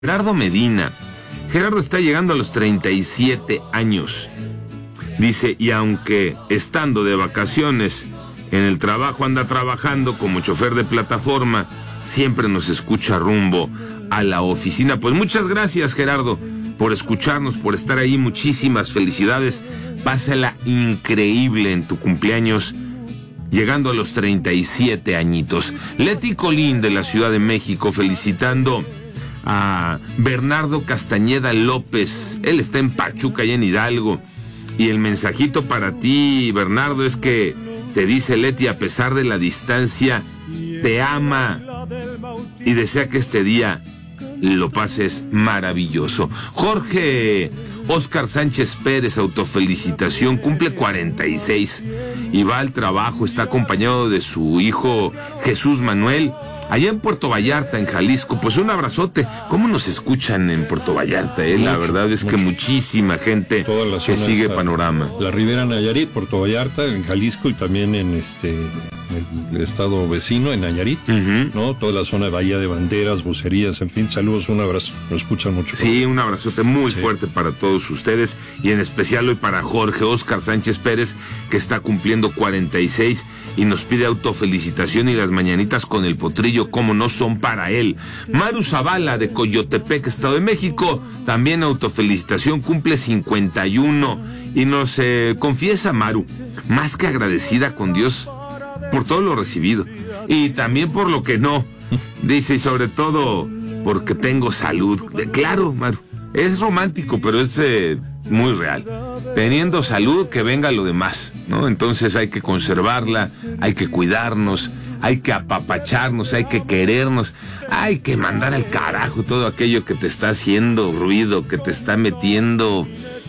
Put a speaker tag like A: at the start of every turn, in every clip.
A: Gerardo Medina. Gerardo está llegando a los 37 años. Dice, y aunque estando de vacaciones en el trabajo anda trabajando como chofer de plataforma, siempre nos escucha rumbo a la oficina. Pues muchas gracias, Gerardo, por escucharnos, por estar ahí. Muchísimas felicidades. Pásala increíble en tu cumpleaños, llegando a los 37 añitos. Leti Colín de la Ciudad de México felicitando a Bernardo Castañeda López. Él está en Pachuca y en Hidalgo. Y el mensajito para ti, Bernardo, es que te dice Leti, a pesar de la distancia, te ama y desea que este día lo pases maravilloso. Jorge Oscar Sánchez Pérez, autofelicitación, cumple 46 y va al trabajo, está acompañado de su hijo Jesús Manuel, allá en Puerto Vallarta, en Jalisco. Pues un abrazote. ¿Cómo nos escuchan en Puerto Vallarta? La verdad es que muchísima gente que sigue Panorama.
B: La Ribera Nayarit, Puerto Vallarta, en Jalisco, y también en el estado vecino, en Nayarit, ¿no? Toda la zona de Bahía de Banderas, Bucerías, en fin, saludos, un abrazo. Nos escuchan mucho.
A: Sí, un abrazote muy fuerte para todos ustedes, y en especial hoy para Jorge Oscar Sánchez Pérez, que está cumpliendo 46 y nos pide autofelicitación y las mañanitas con el potrillo, como no son para él. Maru Zavala de Coyotepec, Estado de México, también autofelicitación, cumple 51 y nos confiesa Maru, más que agradecida con Dios por todo lo recibido y también por lo que no, dice, y sobre todo porque tengo salud. Claro, Maru, es romántico, pero es muy real. Teniendo salud, que venga lo demás, ¿no? Entonces hay que conservarla, hay que cuidarnos, hay que apapacharnos, hay que querernos, hay que mandar al carajo todo aquello que te está haciendo ruido, que te está metiendo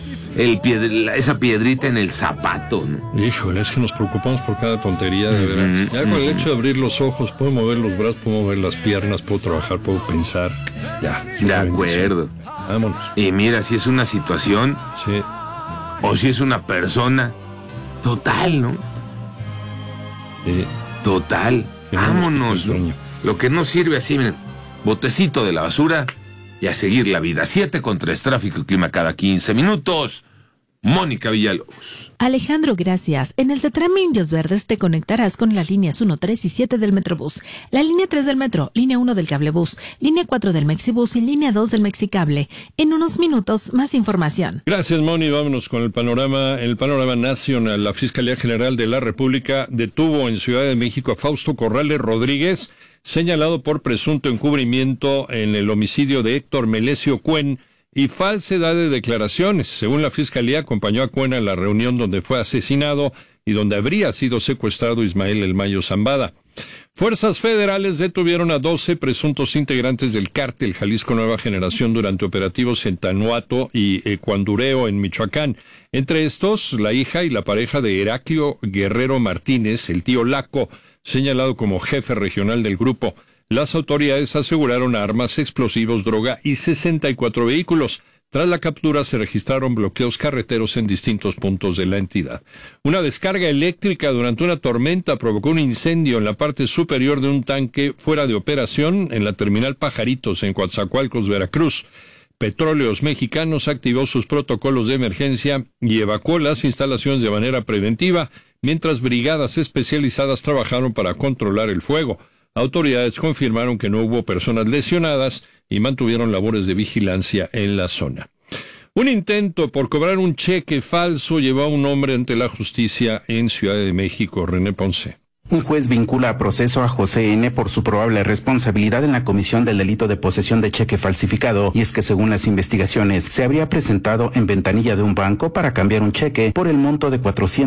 A: esa piedrita en el zapato, ¿no?
B: Híjole, es que nos preocupamos por cada tontería, de verdad. Ya con el hecho de abrir los ojos, puedo mover los brazos, puedo mover las piernas, puedo trabajar, puedo pensar. Ya.
A: De acuerdo.
B: Vámonos.
A: Y mira, si es una situación,
B: sí,
A: o si es una persona, total, ¿no?
B: Sí.
A: Total. Vámonos. Lo que no sirve así, miren, botecito de la basura y a seguir la vida. 7:03, tráfico y clima cada 15 minutos. Mónica Villalobos.
C: Alejandro, gracias. En el CETRAM Indios Verdes te conectarás con las líneas 1, 3 y 7 del Metrobús, la línea 3 del Metro, línea 1 del Cablebús, línea 4 del Mexibús y línea 2 del Mexicable. En unos minutos, más información.
B: Gracias, Moni. Vámonos con el panorama nacional. La Fiscalía General de la República detuvo en Ciudad de México a Fausto Corrales Rodríguez, señalado por presunto encubrimiento en el homicidio de Héctor Melesio Cuen y falsedad de declaraciones. Según la Fiscalía, acompañó a Cuen a la reunión donde fue asesinado y donde habría sido secuestrado Ismael El Mayo Zambada. Fuerzas federales detuvieron a 12 presuntos integrantes del cártel Jalisco Nueva Generación durante operativos en Tanuato y Cuandureo, en Michoacán. Entre estos, la hija y la pareja de Heraclio Guerrero Martínez, el tío Laco, señalado como jefe regional del grupo. Las autoridades aseguraron armas, explosivos, droga y 64 vehículos. Tras la captura se registraron bloqueos carreteros en distintos puntos de la entidad. Una descarga eléctrica durante una tormenta provocó un incendio en la parte superior de un tanque fuera de operación en la terminal Pajaritos en Coatzacoalcos, Veracruz. Petróleos Mexicanos activó sus protocolos de emergencia y evacuó las instalaciones de manera preventiva, mientras brigadas especializadas trabajaron para controlar el fuego. Autoridades confirmaron que no hubo personas lesionadas y mantuvieron labores de vigilancia en la zona. Un intento por cobrar un cheque falso llevó a un hombre ante la justicia en Ciudad de México. René Ponce.
D: Un juez vincula a proceso a José N. por su probable responsabilidad en la comisión del delito de posesión de cheque falsificado, y es que según las investigaciones, se habría presentado en ventanilla de un banco para cambiar un cheque por el monto de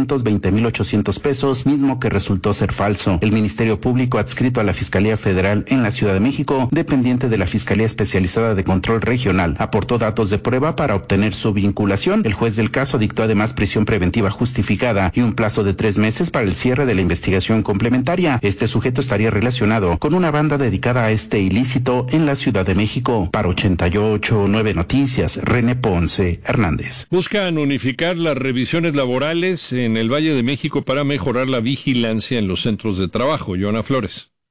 D: 420,800 pesos, mismo que resultó ser falso. El Ministerio Público adscrito a la Fiscalía Federal en la Ciudad de México, dependiente de la Fiscalía Especializada de Control Regional, aportó datos de prueba para obtener su vinculación. El juez del caso dictó además prisión preventiva justificada y un plazo de 3 meses para el cierre de la investigación complementaria. Este sujeto estaría relacionado con una banda dedicada a este ilícito en la Ciudad de México. Para 88.9 Noticias, René Ponce Hernández.
B: Buscan unificar las revisiones laborales en el Valle de México para mejorar la vigilancia en los centros de trabajo. Joana Flores.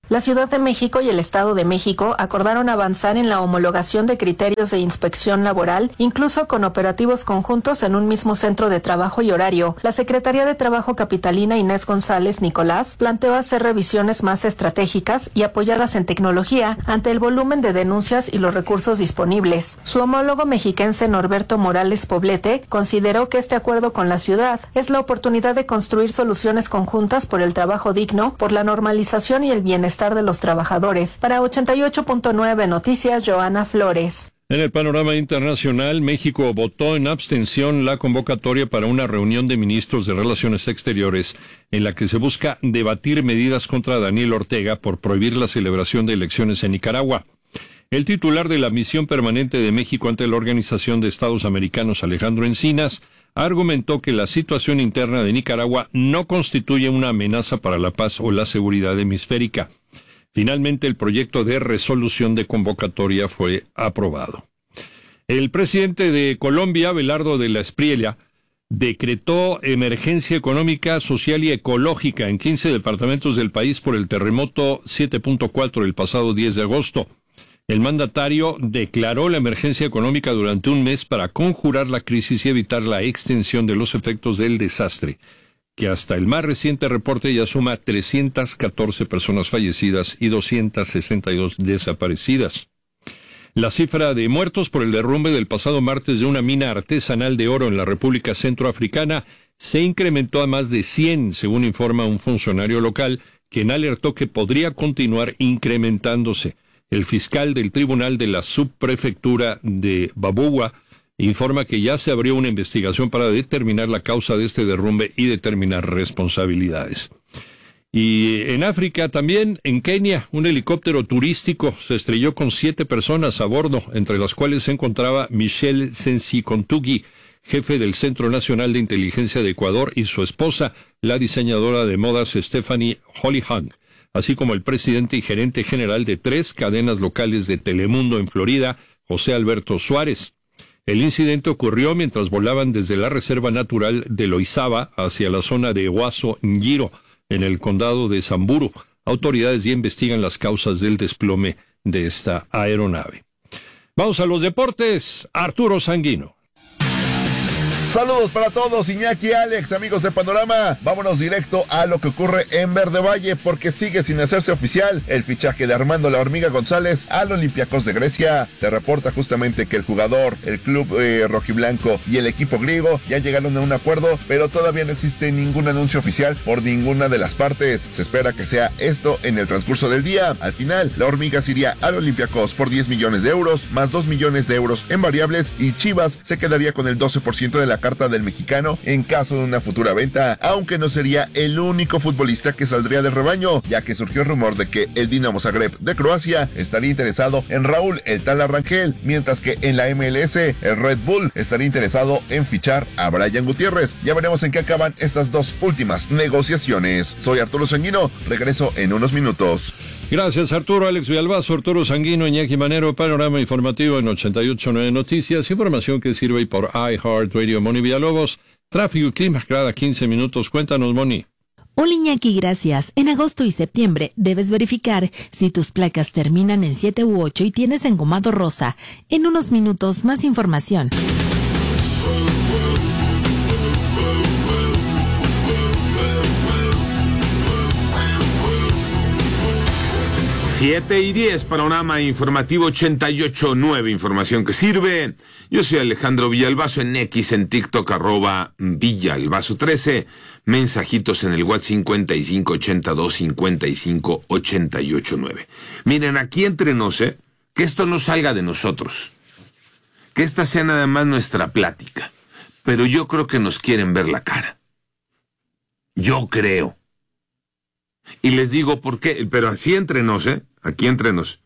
E: La Ciudad de México y el Estado de México acordaron avanzar en la homologación de criterios de inspección laboral, incluso con operativos conjuntos en un mismo centro de trabajo y horario. La Secretaría de Trabajo capitalina Inés González Nicolás planteó hacer revisiones más estratégicas y apoyadas en tecnología ante el volumen de denuncias y los recursos disponibles. Su homólogo mexiquense Norberto Morales Poblete consideró que este acuerdo con la ciudad es la oportunidad de construir soluciones conjuntas por el trabajo digno, por la normalización y el bienestar de los trabajadores. Para 88.9 Noticias, Joana Flores.
B: En el panorama internacional, México votó en abstención la convocatoria para una reunión de ministros de Relaciones Exteriores en la que se busca debatir medidas contra Daniel Ortega por prohibir la celebración de elecciones en Nicaragua. El titular de la misión permanente de México ante la Organización de Estados Americanos, Alejandro Encinas, argumentó que la situación interna de Nicaragua no constituye una amenaza para la paz o la seguridad hemisférica. Finalmente, el proyecto de resolución de convocatoria fue aprobado. El presidente de Colombia, Abelardo de la Espriella, decretó emergencia económica, social y ecológica en 15 departamentos del país por el terremoto 7.4 el pasado 10 de agosto. El mandatario declaró la emergencia económica durante un mes para conjurar la crisis y evitar la extensión de los efectos del desastre, que hasta el más reciente reporte ya suma 314 personas fallecidas y 262 desaparecidas. La cifra de muertos por el derrumbe del pasado martes de una mina artesanal de oro en la República Centroafricana se incrementó a más de 100, según informa un funcionario local, quien alertó que podría continuar incrementándose. El fiscal del Tribunal de la Subprefectura de Babugua informa que ya se abrió una investigación para determinar la causa de este derrumbe y determinar responsabilidades. Y en África también, en Kenia, un helicóptero turístico se estrelló con 7 personas a bordo, entre las cuales se encontraba Michelle Sensi-Kontugi, jefe del Centro Nacional de Inteligencia de Ecuador, y su esposa, la diseñadora de modas Stephanie Hollyhang, así como el presidente y gerente general de 3 cadenas locales de Telemundo en Florida, José Alberto Suárez. El incidente ocurrió mientras volaban desde la Reserva Natural de Loizaba hacia la zona de Huaso Ngiro, en el condado de Samburu. Autoridades ya investigan las causas del desplome de esta aeronave. Vamos a los deportes. Arturo Sanguino.
F: Saludos para todos, Iñaki, Alex, amigos de Panorama. Vámonos directo a lo que ocurre en Verde Valle, porque sigue sin hacerse oficial el fichaje de Armando La Hormiga González al Olympiacos de Grecia. Se reporta justamente que el jugador, el club rojiblanco y el equipo griego ya llegaron a un acuerdo, pero todavía no existe ningún anuncio oficial por ninguna de las partes. Se espera que sea esto en el transcurso del día. Al final, La Hormiga se iría al Olympiacos por 10 millones de euros, más 2 millones de euros en variables, y Chivas se quedaría con el 12% de la carta del mexicano en caso de una futura venta, aunque no sería el único futbolista que saldría del rebaño, ya que surgió el rumor de que el Dinamo Zagreb de Croacia estaría interesado en Raúl el Tala Rangel, mientras que en la MLS el Red Bull estaría interesado en fichar a Brian Gutiérrez. Ya veremos en qué acaban estas dos últimas negociaciones. Soy Arturo Sanguino, regreso en unos minutos.
B: Gracias, Arturo. Alex Villalbazo, Arturo Sanguino, Iñaki Manero, panorama informativo en 88.9 Noticias, información que sirve por iHeartRadio. Moni Villalobos, tráfico y clima cada 15 minutos. Cuéntanos, Moni.
C: Hola, Iñaki, gracias. En agosto y septiembre debes verificar si tus placas terminan en 7 u 8 y tienes engomado rosa. En unos minutos, más información.
A: 7:10, panorama informativo 88.9, información que sirve. Yo soy Alejandro Villalbazo, en X, en TikTok, @Villalbazo13. Mensajitos en el WhatsApp 5582-558889. Miren, aquí entre nos, que esto no salga de nosotros. Que esta sea nada más nuestra plática. Pero yo creo que nos quieren ver la cara. Yo creo. Y les digo por qué, pero así entre nos, aquí entre nos.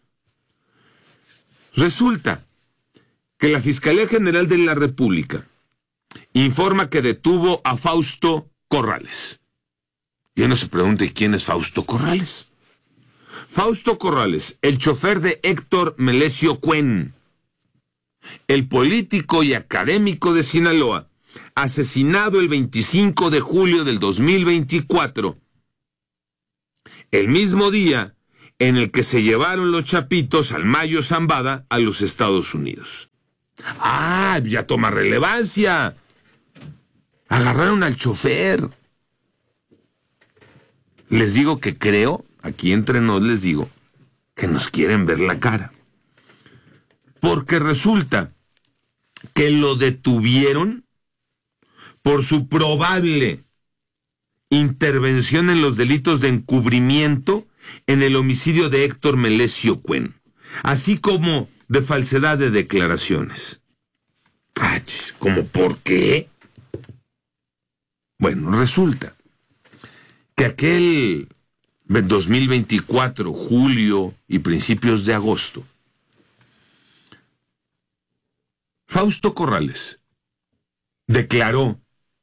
A: Resulta que la Fiscalía General de la República informa que detuvo a Fausto Corrales. Y uno se pregunta, ¿y quién es Fausto Corrales? Fausto Corrales, el chofer de Héctor Melesio Cuen, el político y académico de Sinaloa, asesinado el 25 de julio del 2024, el mismo día en el que se llevaron los chapitos al Mayo Zambada a los Estados Unidos. Ah, ya toma relevancia. Agarraron al chofer. Les digo que creo, aquí entre nos les digo, que nos quieren ver la cara. Porque resulta que lo detuvieron por su probable intervención en los delitos de encubrimiento en el homicidio de Héctor Melesio Cuen, así como de falsedad de declaraciones. ¿Cómo por qué? Bueno, resulta que aquel 2024, julio y principios de agosto, Fausto Corrales declaró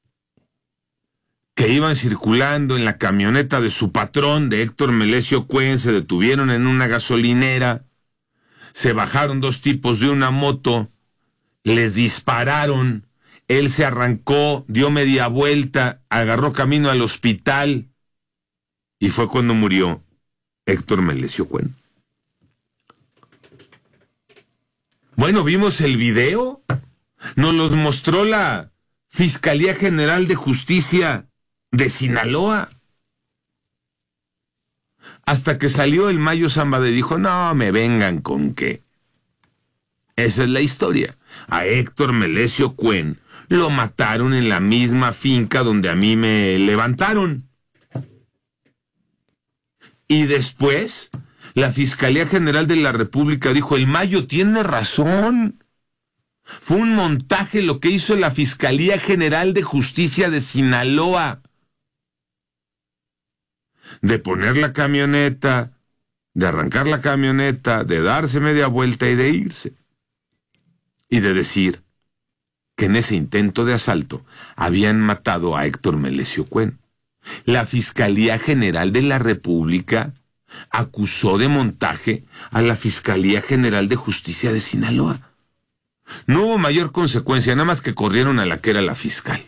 A: que iban circulando en la camioneta de su patrón, de Héctor Melesio Cuen, se detuvieron en una gasolinera, se bajaron dos tipos de una moto, les dispararon, él se arrancó, dio media vuelta, agarró camino al hospital y fue cuando murió Héctor Melesio Cuen. Bueno, vimos el video, nos los mostró la Fiscalía General de Justicia de Sinaloa. Hasta que salió el Mayo Zambada y dijo, no me vengan con qué. Esa es la historia. A Héctor Melesio Cuen lo mataron en la misma finca donde a mí me levantaron. Y después, la Fiscalía General de la República dijo, el Mayo tiene razón. Fue un montaje lo que hizo la Fiscalía General de Justicia de Sinaloa. De poner la camioneta, de arrancar la camioneta, de darse media vuelta y de irse. Y de decir que en ese intento de asalto habían matado a Héctor Melesio Cuen. La Fiscalía General de la República acusó de montaje a la Fiscalía General de Justicia de Sinaloa. No hubo mayor consecuencia, nada más que corrieron a la que era la fiscal.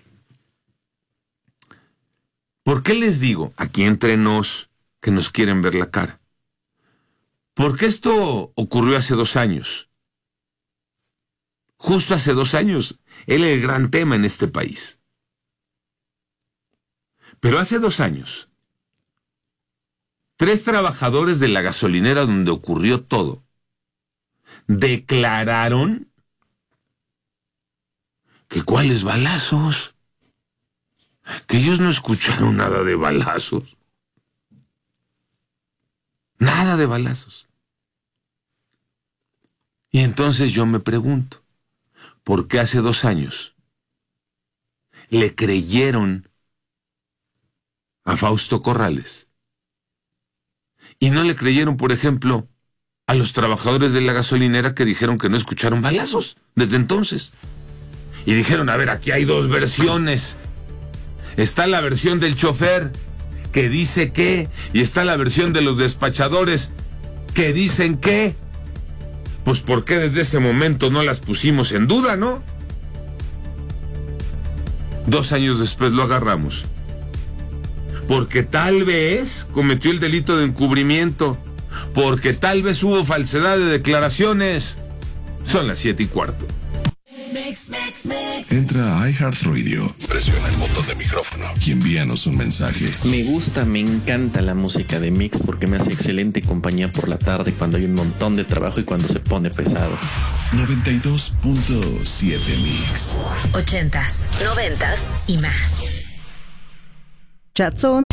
A: ¿Por qué les digo, aquí entre nos, que nos quieren ver la cara? Porque esto ocurrió hace 2 años. Justo hace 2 años. Era el gran tema en este país. Pero hace 2 años, 3 trabajadores de la gasolinera donde ocurrió todo declararon que cuáles balazos, que ellos no escucharon nada de balazos. Nada de balazos. Y entonces yo me pregunto, ¿por qué hace 2 años le creyeron a Fausto Corrales y no le creyeron, por ejemplo, a los trabajadores de la gasolinera que dijeron que no escucharon balazos desde entonces? Y dijeron, a ver, aquí hay 2 versiones. Está la versión del chofer, que dice que, y está la versión de los despachadores, que dicen que. Pues, ¿por qué desde ese momento no las pusimos en duda, no? 2 años después lo agarramos. Porque tal vez cometió el delito de encubrimiento, porque tal vez hubo falsedad de declaraciones. Son las 7:15.
G: Entra a iHeartRadio, presiona el botón de micrófono y envíanos un mensaje.
H: Me gusta, me encanta la música de Mix porque me hace excelente compañía por la tarde cuando hay un montón de trabajo y cuando se pone pesado.
G: 92.7 Mix.
I: 80s, 90s y más.
J: Chatson